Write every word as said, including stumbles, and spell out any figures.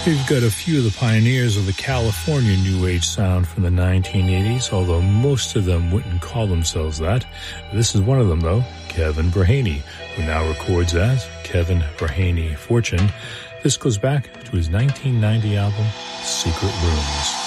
We've got a few of the pioneers of the California New Age sound from the nineteen eighties, although most of them wouldn't call themselves that. This is one of them, though, Kevin Braheny, who now records as Kevin Braheny Fortune. This goes back to his nineteen ninety album, Secret Rooms.